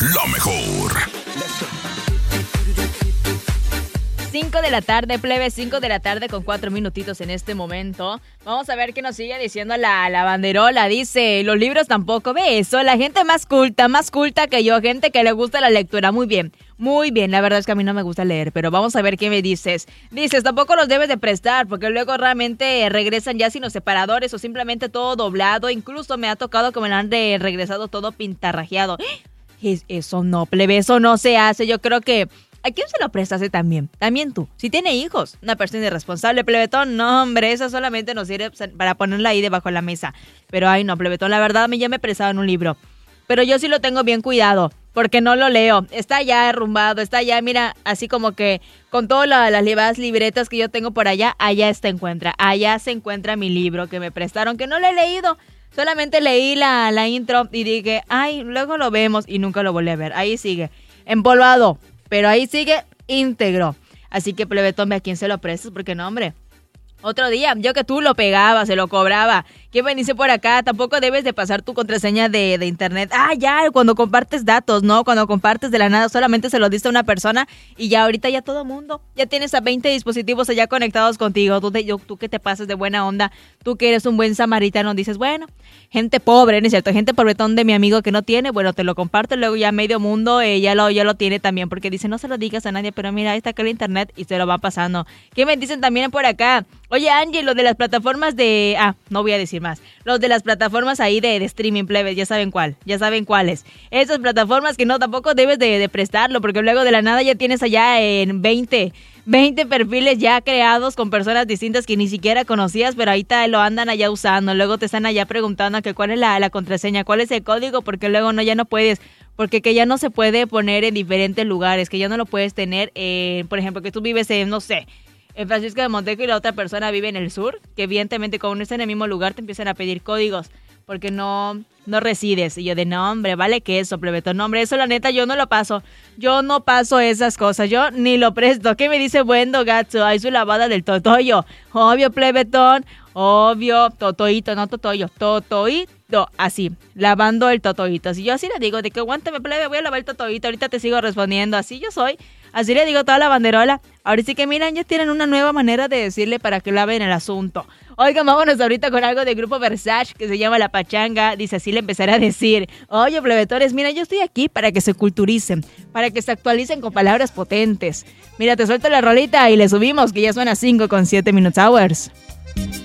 la mejor. 5 de la tarde, plebe, 5 de la tarde con 4 minutitos en este momento. Vamos a ver qué nos sigue diciendo la banderola. Dice, los libros tampoco. Ve eso, la gente más culta que yo, gente que le gusta la lectura. Muy bien, la verdad es que a mí no me gusta leer, pero vamos a ver qué me dices. Dices, tampoco los debes de prestar, porque luego realmente regresan ya sin los separadores o simplemente todo doblado. Incluso me ha tocado que me lo han regresado todo pintarrajeado. Eso no, plebe, eso no se hace. Yo creo que... ¿a quién se lo prestaste también? También tú. Si tiene hijos, una persona irresponsable, plebetón, no, hombre, eso solamente nos sirve para ponerla ahí debajo de la mesa. Pero, ay, no, plebetón, la verdad, a mí ya me prestaron un libro. Pero yo sí lo tengo bien cuidado, porque no lo leo. Está ya arrumbado, está ya, mira, así como que con todas las libretas que yo tengo por allá, allá se encuentra mi libro que me prestaron, que no lo he leído. Solamente leí la intro y dije, ay, luego lo vemos y nunca lo volví a ver. Ahí sigue, empolvado. Pero ahí sigue íntegro. Así que, plebetón, ¿a quién se lo prestas? Porque no, hombre. Otro día, yo que tú lo pegaba, se lo cobraba. ¿Quién me dice por acá? Tampoco debes de pasar tu contraseña de internet. Ah, ya, cuando compartes datos, ¿no? Cuando compartes de la nada, solamente se lo diste a una persona y ya ahorita ya todo mundo. Ya tienes a 20 dispositivos allá conectados contigo. Tú que te pases de buena onda, tú que eres un buen samaritano, dices, bueno, gente pobre, ¿no es cierto? Gente pobretón de mi amigo que no tiene, bueno, te lo comparto, luego ya medio mundo ya lo tiene también, porque dice, no se lo digas a nadie, pero mira, ahí está acá el internet y se lo va pasando. ¿Qué me dicen también por acá? Oye, Angie, lo de las plataformas de... no voy a decir más. Los de las plataformas ahí de streaming, plebes, ya saben cuáles. Esas plataformas que no, tampoco debes de prestarlo, porque luego de la nada ya tienes allá en 20 perfiles ya creados con personas distintas que ni siquiera conocías, pero ahí lo andan allá usando. Luego te están allá preguntando que cuál es la contraseña, cuál es el código, porque luego ya no puedes... Porque que ya no se puede poner en diferentes lugares, que ya no lo puedes tener, por ejemplo, que tú vives en, no sé... en Francisco de Montejo y la otra persona vive en el sur, que evidentemente como no está en el mismo lugar te empiezan a pedir códigos porque no resides. Y yo de no, hombre, vale que eso, plebetón. No, hombre, eso la neta yo no lo paso. Yo no paso esas cosas, yo ni lo presto. ¿Qué me dice Bueno Gato? Hay su lavada del totoyo. Obvio, plebetón, obvio, totoito, no totoyo, totoito, así, lavando el totoito. Así yo así le digo, de que aguántame, plebe, voy a lavar el totoito, ahorita te sigo respondiendo. Así yo soy. Así le digo a toda la banderola. Ahora sí que miran, ya tienen una nueva manera de decirle para que laven el asunto. Oigan, vámonos ahorita con algo de Grupo Versace que se llama La Pachanga. Dice, así le empezaré a decir. Oye, plebetones, mira, yo estoy aquí para que se culturicen, para que se actualicen con palabras potentes. Mira, te suelto la rolita y le subimos, que ya suena 5 con 7 minutes hours.